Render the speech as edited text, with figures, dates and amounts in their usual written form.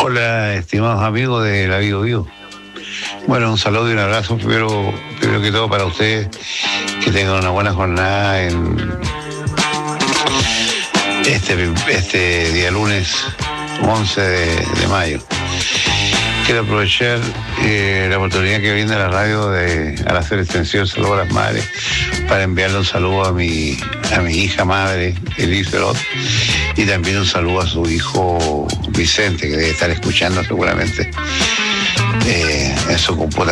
Hola, estimados amigos de La Vivo Vivo. Bueno, un saludo y un abrazo primero que todo para ustedes, que tengan una buena jornada en este día lunes 11 de mayo. Quiero aprovechar la oportunidad que brinda la radio al hacer extensión saludo a las madres para enviarle un saludo a mi hija madre, Elizabeth, y también un saludo a su hijo Vicente, que debe estar escuchando seguramente en su computadora.